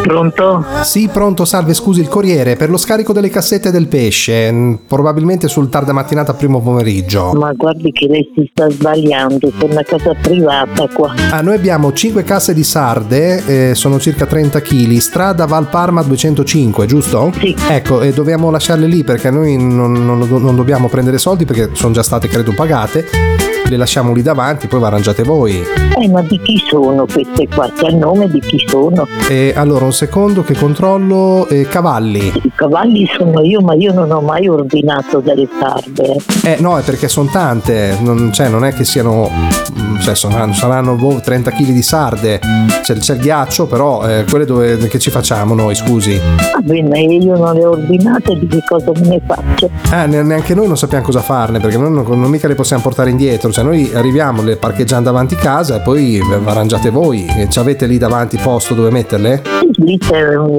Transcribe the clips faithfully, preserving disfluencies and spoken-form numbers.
Pronto? Sì, pronto, salve, scusi, il corriere per lo scarico delle cassette del pesce, mh, probabilmente sul tarda mattinata primo pomeriggio. Ma guardi che lei si sta sbagliando, c'è una casa privata qua. Ah, noi abbiamo cinque casse di sarde, eh, sono circa trenta chili, strada Val Parma duecentocinque, giusto? Sì. Ecco, e dobbiamo lasciarle lì perché noi non, non, non dobbiamo prendere soldi perché sono già state, credo, pagate. Le lasciamo lì davanti, poi vi arrangiate voi. Eh, ma di chi sono queste qua? C'è il nome di chi sono? E allora, un secondo che controllo. eh, Cavalli. I cavalli sono io, ma io non ho mai ordinato delle sarde. Eh no, è perché sono tante, non, cioè non è che siano, cioè saranno, saranno boh, trenta chili di sarde, c'è, c'è il ghiaccio, però eh, quelle dove, che ci facciamo noi, scusi? Va bene, io non le ho ordinate, di che cosa me ne faccio? Eh, neanche noi non sappiamo cosa farne, perché noi non, non mica le possiamo portare indietro, cioè noi arriviamo, le parcheggiamo davanti casa e poi vi arrangiate voi. E ci avete lì davanti posto dove metterle? Lì c'è un...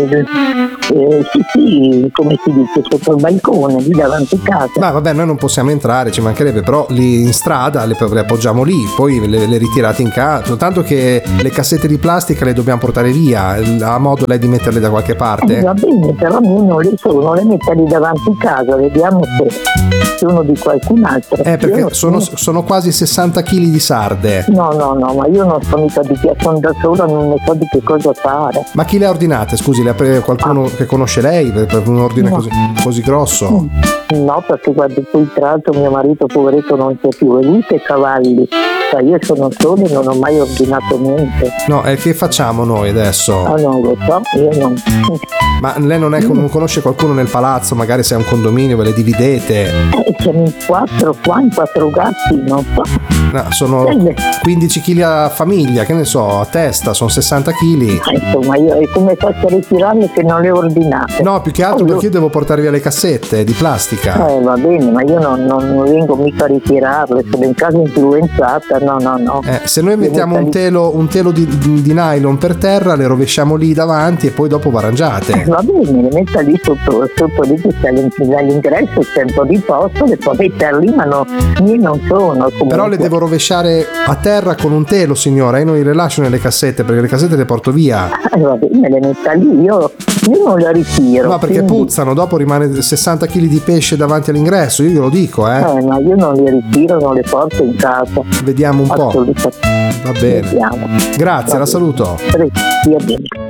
Eh, sì, sì, come si dice, sotto il balcone, lì davanti a casa. Ma vabbè, noi non possiamo entrare, ci mancherebbe, però lì in strada le, le appoggiamo lì, poi le, le ritirate in casa, soltanto che le cassette di plastica le dobbiamo portare via. Ha modo lei di metterle da qualche parte? Eh, va bene, però io non le sono, le metto lì davanti a casa, vediamo se sono di qualcun altro. Eh, perché Io sono, non... sono quasi sessanta chili di sarde. No, no, no, ma io non sono mica di che sono da sola, non ne so di che cosa fare. Ma chi le ha ordinate? Scusi, le ha pre- qualcuno che conosce lei per, per un ordine No. così, così grosso? No, perché guarda, poi tra l'altro mio marito poveretto non c'è più, e lui che cavalli. Cioè, io sono sola e non ho mai ordinato niente. No, e che facciamo noi adesso? Ah, non lo so, io non. Ma lei non, è, non conosce qualcuno nel palazzo, magari se è un condominio ve le dividete? Eh, siamo in quattro qua, in quattro gatti, non so. No, sono quindici chili a famiglia, che ne so, a testa, sono sessanta chili. Ah, insomma, io è come faccio a ritirarle che non le ho ordinate. No, più che altro perché io devo portare via le cassette di plastica. Eh, va bene, ma io non, non, non vengo mica a ritirarle, sono in casa influenzata, no, no, no. Eh, se noi mettiamo un telo, un telo di, di nylon per terra, le rovesciamo lì davanti e poi dopo vi arrangiate. Eh, va bene, le metta lì sotto, sotto lì che c'è all'ingresso, c'è un po' di posto, le può mettere lì, ma no, io non sono comunque. Però le devo rovesciare a terra con un telo, signora, e non le lascio nelle cassette perché le cassette le porto via. Eh, va bene, le metta lì, io, io non le ritiro. No, perché quindi... puzzano, dopo rimane sessanta chili di pesce davanti all'ingresso, io glielo dico, eh. Eh, ma io non le ritiro, non le porto in casa. Vediamo un po'. Va bene. Vediamo. Grazie, Va la saluto. bene. Sì, va bene.